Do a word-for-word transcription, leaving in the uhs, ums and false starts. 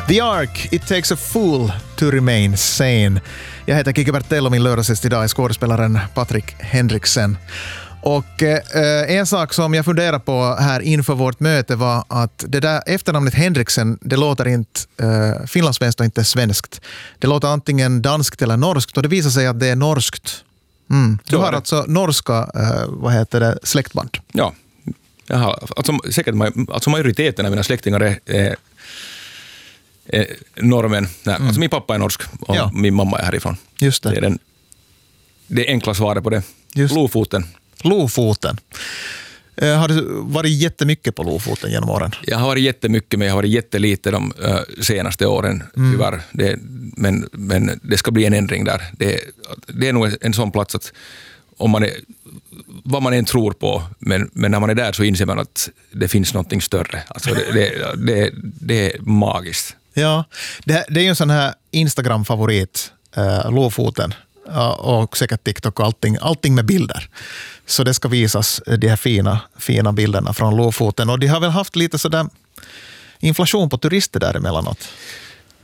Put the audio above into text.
The Ark, It takes a fool to remain sane. Jag heter Kike Bertell och min lördagsgäst idag är skådespelaren Patrik Henriksen. Och eh, en sak som jag funderar på här inför vårt möte var att det där efternamnet Henriksen, det låter inte eh, finlandssvenskt och inte svenskt. Det låter antingen danskt eller norskt och det visar sig att det är norskt. Mm. Du har alltså norska, eh, vad heter det, släktband? Ja, jag har, alltså, säkert, alltså majoriteten av mina släktingar är, är, är norrmän. Nej, mm. Alltså min pappa är norsk och ja. Min mamma är härifrån. Just det. Det är den, det enkla svaret på det. Just. Lofoten. Lofoten. Eh, har du varit jättemycket på Lofoten genom åren? Jag har varit jättemycket, men jag har varit jättelite de uh, senaste åren. Mm. Tyvärr. Det, men, men det ska bli en ändring där. Det, det är nog en sån plats att om man är, vad man än tror på, men, men när man är där så inser man att det finns någonting större. Alltså det, det, det, det är magiskt. Ja, det, det är ju en sån här Instagram-favorit, uh, Lofoten. Och säkert TikTok och allting, allting med bilder. Så det ska visas, de här fina, fina bilderna från Lofoten. Och de har väl haft lite sådär inflation på turister där emellanåt.